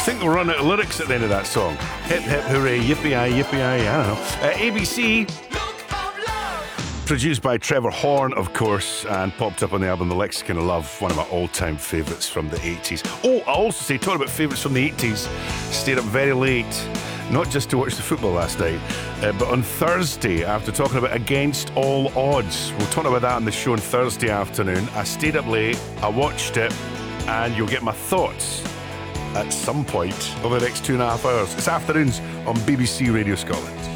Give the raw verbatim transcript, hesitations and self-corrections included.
think we'll run out of lyrics at the end of that song. Hip hip hooray, yippee-yi, yippee-yi, I don't know. Uh, A B C, produced by Trevor Horn, of course, and popped up on the album The Lexicon of Love, one of my all-time favourites from the eighties. Oh, I also say, talking about favourites from the eighties, stayed up very late, not just to watch the football last night, uh, but on Thursday, after talking about Against All Odds. We'll talk about that on the show on Thursday afternoon. I stayed up late, I watched it, and you'll get my thoughts at some point over the next two and a half hours. It's afternoons on B B C Radio Scotland.